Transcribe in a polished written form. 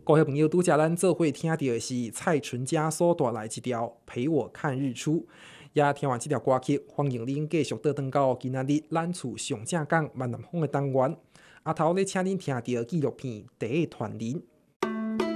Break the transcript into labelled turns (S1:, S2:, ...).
S1: 各位朋友，拄则咱做伙听到的是蔡淳佳所带来一条《陪我看日出》。也听完这条歌曲，欢迎您继续倒转到今仔日咱厝上正港闽南风的单元。阿头咧，请您听到纪录片《第一团人》。